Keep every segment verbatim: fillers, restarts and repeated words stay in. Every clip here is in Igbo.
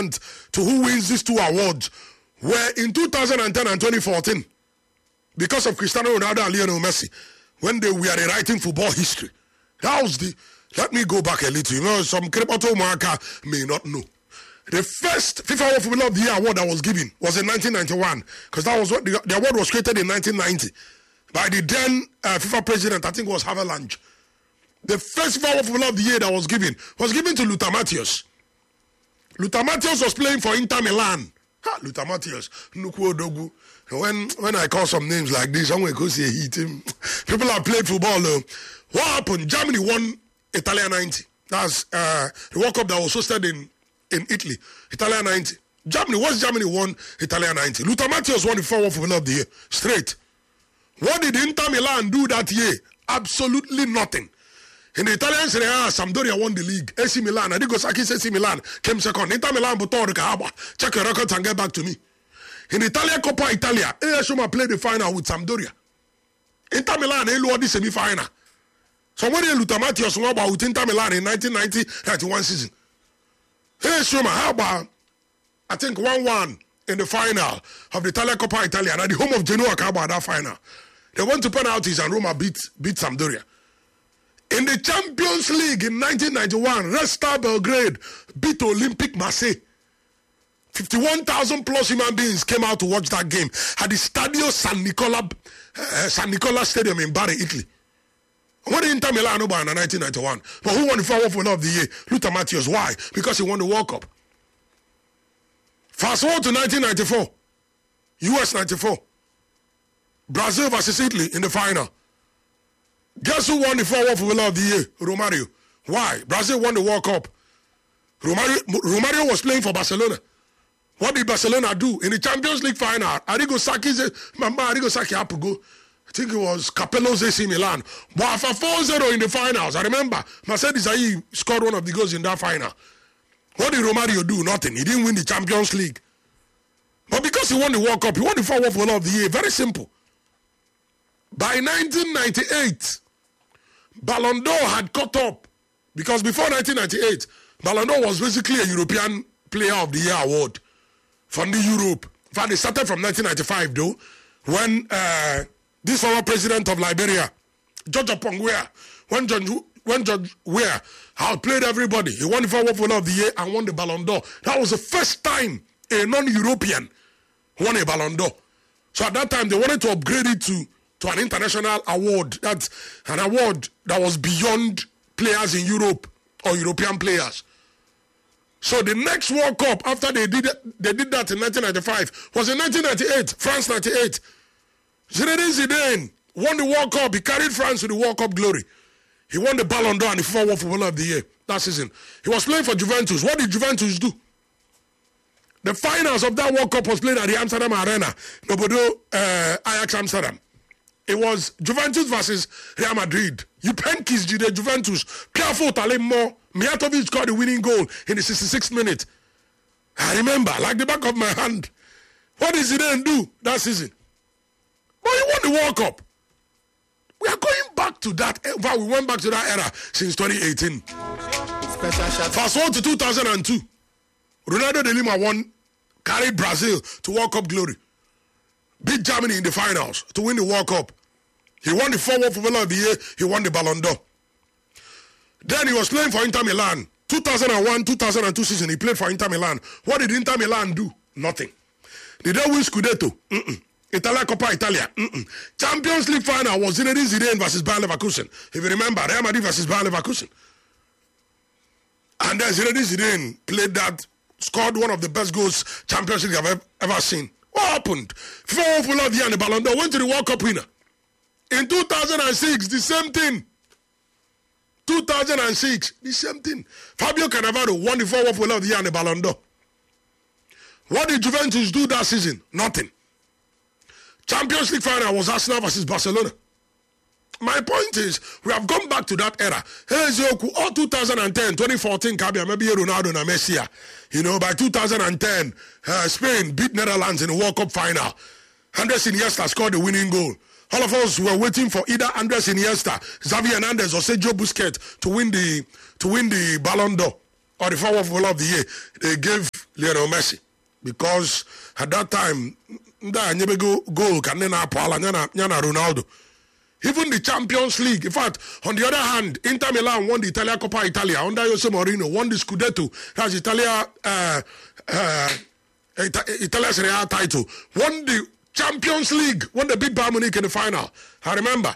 to who wins these two awards were in two thousand ten and twenty fourteen because of Cristiano Ronaldo and Lionel Messi when they were rewriting football history. That was the, let me go back a little, you know, some Krepato Marker may not know. The first FIFA World Footballer of the Year award that was given was in nineteen ninety-one because that was what the, the award was created in nineteen ninety by the then uh, FIFA president, I think it was Havelange. The first FIFA World Footballer of the Year that was given was given to Lothar Matthäus. Lothar Matthäus was playing for Inter Milan. Ha, Lothar Matthäus, Nuku Odogu. When when I call some names like this, I'm going to go see a hit him. People have played football though. What happened? Germany won Italia ninety. That's uh, the World Cup that was hosted in, in Italy. Italia ninety. Germany, once Germany won Italia ninety. Lothar Matthäus won the four World Footballer of the Year. Straight. What did Inter Milan do that year? Absolutely nothing. In the Italian Serie A, Sampdoria won the league. A C Milan, Arrigo Sacchi A C Milan came second. Inter Milan, check your records and get back to me. In the Italian Coppa Italia, A S Roma played the final with Sampdoria. Inter Milan, they lost the semi-final. So when they Lothar Matthäus won about with Inter Milan in nineteen ninety ninety-one season. A S Roma, how about, I think one one in the final of the Italian Coppa Italia. At the home of Genoa, how about that final? They went to penalties and Roma beat, beat Sampdoria. In the Champions League in nineteen ninety-one, Red Star Belgrade beat Olympic Marseille. fifty-one thousand plus human beings came out to watch that game at the Stadio San Nicola, uh, San Nicola Stadium in Bari, Italy. What did Inter Milan win in nineteen ninety-one? But who won the World Footballer of the Year? Lothar Matthäus. Why? Because he won the World Cup. Fast forward to nineteen ninety-four. U S ninety-four. Brazil versus Italy in the final. Guess who won the World Footballer of the Year? Romario. Why? Brazil won the World Cup. Romario, Romario was playing for Barcelona. What did Barcelona do? In the Champions League final, Arrigo Sacchi, Mama Arrigo Sacchi had to go. I think it was Capello's A C Milan. But for four zero in the finals, I remember, Mercedes Ayi scored one of the goals in that final. What did Romario do? Nothing. He didn't win the Champions League. But because he won the World Cup, he won the World Footballer of the Year. Very simple. By nineteen ninety-eight, Ballon d'Or had caught up. Because before nineteen ninety-eight, Ballon d'Or was basically a European Player of the Year award from the Europe. In fact, it started from nineteen ninety-five, though, when uh, this former president of Liberia, George Oppong Weah, when George, when George Weah outplayed everybody, he won the World Footballer of the Year and won the Ballon d'Or. That was the first time a non-European won a Ballon d'Or. So at that time, they wanted to upgrade it to, to an international award. That's an award that was beyond players in Europe or European players. So the next World Cup, after they did they did that in nineteen ninety-five, was in nineteen ninety-eight, France ninety-eight. Zinedine Zidane won the World Cup. He carried France to the World Cup glory. He won the Ballon d'Or and the FIFA World Footballer of the Year that season. He was playing for Juventus. What did Juventus do? The finals of that World Cup was played at the Amsterdam Arena, Nobodo uh, Ajax Amsterdam. It was Juventus versus Real Madrid. Jupenkis did the Juventus. Piafo Talemo. Mijatovic scored the winning goal in the sixty-sixth minute. I remember, like the back of my hand. What did Zidane do that season? Well, he won the World Cup. We are going back to that. Well, we went back to that era since twenty eighteen. Fast forward to two thousand two. Ronaldo de Lima won, carried Brazil to World Cup glory. Beat Germany in the finals to win the World Cup. He won the four World Footballer of the Year. He won the Ballon d'Or. Then he was playing for Inter Milan. two thousand one, two thousand two season, he played for Inter Milan. What did Inter Milan do? Nothing. Did they win Scudetto? Mm-mm. Italia Coppa Italia? Mm-mm. Champions League final was Zinedine Zidane versus Bayer Leverkusen. If you remember, Real Madrid versus Bayer Leverkusen. And then Zinedine Zidane played that, scored one of the best goals Champions League I've ever, ever seen. What happened? FIFA World Footballer of the Year and the Ballon d'Or went to the World Cup winner. In two thousand six, the same thing. two thousand six, the same thing. Fabio Cannavaro won the World Footballer of the Year and the Ballon d'Or. What did Juventus do that season? Nothing. Champions League final was Arsenal versus Barcelona. My point is, we have gone back to that era. Hey, Zioku, all two thousand ten, twenty fourteen, Kabia, maybe Ronaldo and Messi. You know, by two thousand ten, uh, Spain beat Netherlands in the World Cup final. Andres Iniesta scored the winning goal. All of us were waiting for either Andres Iniesta, Xavi Hernandez, or Sergio Busquets to win the to win the Ballon d'Or or the World Footballer of the Year. They gave Lionel Messi. Because at that time, that go goal can then Ronaldo. Even the Champions League. In fact, on the other hand, Inter Milan won the Italia Coppa Italia under Jose Mourinho, won the Scudetto, has Italia uh, uh, Italia Serie A title, won the Champions League, won the big Bayern Munich in the final. I remember.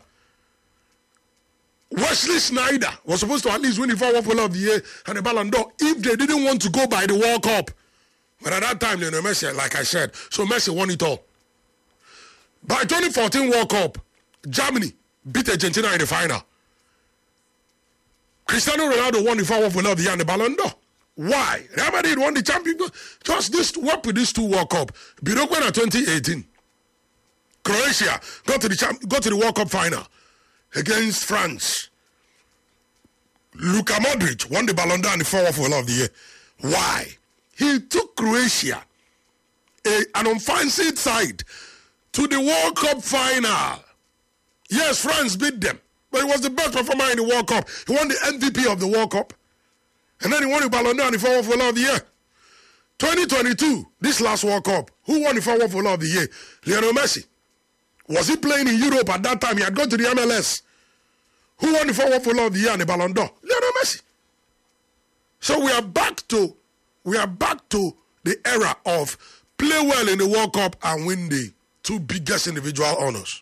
Wesley Sneijder was supposed to at least win the Footballer of the Year and the Ballon d'Or if they didn't want to go by the World Cup. But at that time, Lionel Messi, like I said, so Messi won it all. By twenty fourteen World Cup, Germany beat Argentina in the final. Cristiano Ronaldo won the Footballer of the Year and the Ballon d'Or. Why? Real Madrid won the Champions. Just this, what with these two World Cup? Birokwen twenty eighteen. Croatia got to the champ, got to the World Cup final against France. Luka Modric won the Ballon d'Or and the Footballer of the Year. Why? He took Croatia, a, an offensive side, to the World Cup final. Yes, France beat them, but he was the best performer in the World Cup. He won the M V P of the World Cup. And then he won the Ballon d'Or and the Footballer of the Year. twenty twenty-two, this last World Cup, who won the Footballer of the Year? Lionel Messi. Was he playing in Europe at that time? He had gone to the M L S. Who won the Footballer of the Year and the Ballon d'Or? Lionel Messi. So we are back to we are back to the era of play well in the World Cup and win the two biggest individual honors.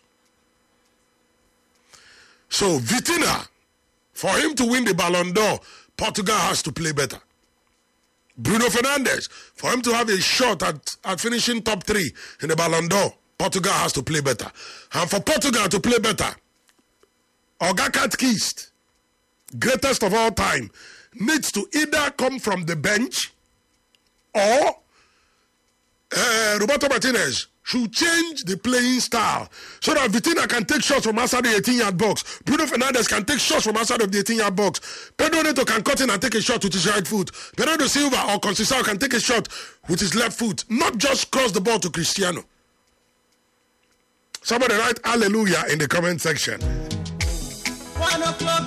So Vitinha, for him to win the Ballon d'Or, Portugal has to play better. Bruno Fernandes, for him to have a shot at, at finishing top three in the Ballon d'Or, Portugal has to play better. And for Portugal to play better, Oga Katkist, greatest of all time, needs to either come from the bench or uh, Roberto Martinez should change the playing style so that Vitinha can take shots from outside the eighteen-yard box. Bruno Fernandes can take shots from outside of the eighteen-yard box. Pedro Neto can cut in and take a shot with his right foot. Bernardo Silva or Conceição can take a shot with his left foot. Not just cross the ball to Cristiano. Somebody write hallelujah in the comment section. One o'clock,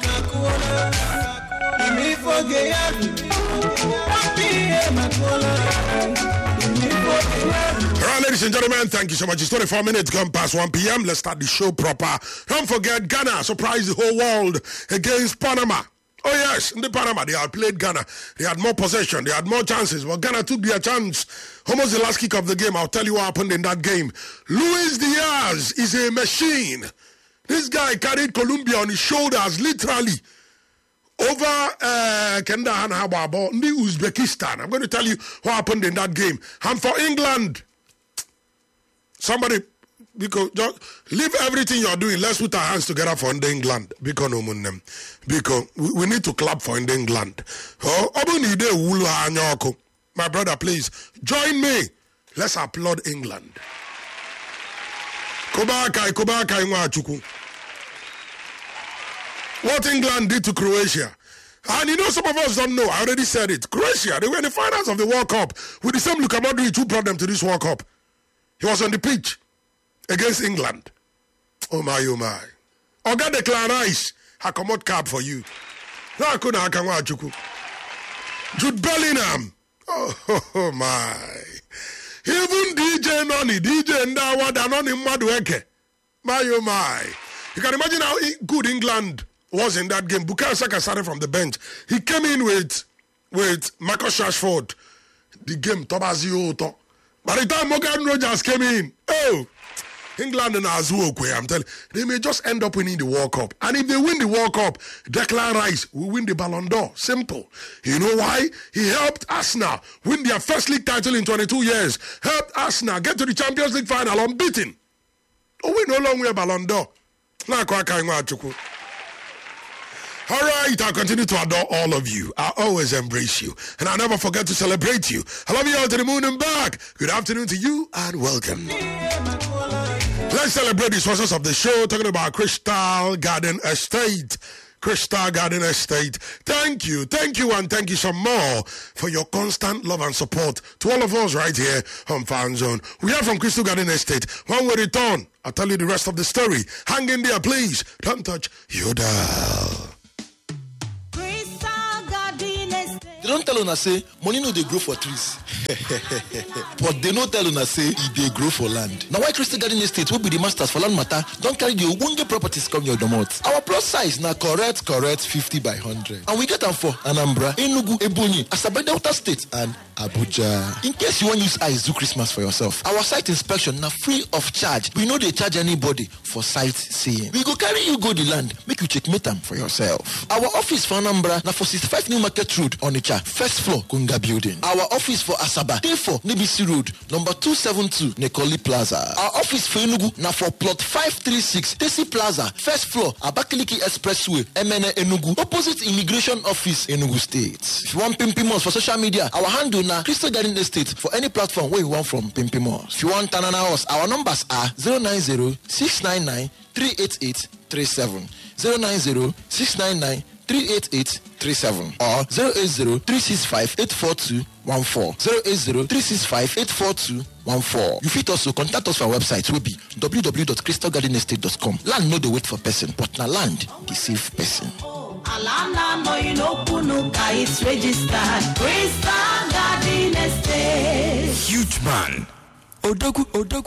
Alright, ladies and gentlemen, thank you so much. It's twenty-four minutes gone past one p.m. Let's start the show proper. Don't forget, Ghana surprised the whole world against Panama. Oh yes, in the Panama, they had played Ghana. They had more possession. They had more chances. But Ghana took their chance. Almost the last kick of the game. I'll tell you what happened in that game. Luis Diaz is a machine. This guy carried Colombia on his shoulders, literally. Over uh, Kenda and Hababo, in Uzbekistan. I'm going to tell you what happened in that game. And for England, somebody, because just leave everything you're doing. Let's put our hands together for England. Because because we need to clap for England. Oh, my brother, please join me. Let's applaud England. Kobakai, Kobakai, Wachuku. What England did to Croatia. And you know, some of us don't know. I already said it. Croatia, they were in the finals of the World Cup with the same Luka Modric who brought them to this World Cup. He was on the pitch against England. Oh my, oh my. Oga Declan Rice, I come out cab for you. Jude Bellingham. Oh, oh, oh my. Even D J Noni, D J Ndawa, Danoni Madueke. My, oh my. You can imagine how good England was in that game. Bukayo Saka started from the bench. He came in with with Marcus Rashford. The game, Tobazio. By the time Morgan Rogers came in, oh, England and Azuokwe, I'm telling you, they may just end up winning the World Cup. And if they win the World Cup, Declan Rice will win the Ballon d'Or. Simple. You know why? He helped Arsenal win their first league title in twenty-two years. Helped Arsenal get to the Champions League final unbeaten. Oh, we no longer win Ballon d'Or. All right, I'll continue to adore all of you. I always embrace you. And I'll never forget to celebrate you. I love you all to the moon and back. Good afternoon to you and welcome. Let's celebrate the sponsors of the show. Talking about Crystal Garden Estate. Crystal Garden Estate. Thank you, thank you, and thank you some more for your constant love and support to all of us right here on Fan Zone. We are from Crystal Garden Estate. When we return, I'll tell you the rest of the story. Hang in there, please. Don't touch your dial. The don't tell una say money no dey grow for trees. But they no tell una say e dey grow for land. Now why Crystal Garden Estate will be the masters for land matter don't carry the ogbonge properties come your domot. Our plus size na correct correct fifty by one hundred. And we get them for Anambra, Enugu, Ebonyi, Asaba Delta State and Abuja. In case you want use eyes do Christmas for yourself, our site inspection na free of charge. We no dey charge anybody for sightseeing. We go carry you go the land, make you checkmate them for yourself. Our office for Anambra na for sixty-five New Market Road, Onitsha, first floor, Kunga Building. Our office for Asaba, day four, Nebisi Road, number two seventy-two, Nekoli Plaza. Our office for Enugu na for plot five thirty-six, Tesi Plaza, first floor, Abakaliki Expressway, M N A Enugu, opposite Immigration Office, Enugu State. If you want Pimpimos for social media, our handle na Crystal Garden Estate for any platform where you want from Pimpimos. If you want Tanana House, our numbers are zero nine zero, six nine nine, three eight eight three seven, zero nine zero, six nine nine, three eight eight three seven or zero eight zero, three six five, eight four two one four, zero eight zero, three six five, eight four two one four. You fit also contact us for our website will be w w w dot crystal garden estate dot com. Land no dey wait for person, but na land dey save person. Alana no you know Punuka, it's registered Crystal Garden Estate. Huge man. Odogu, Odogu.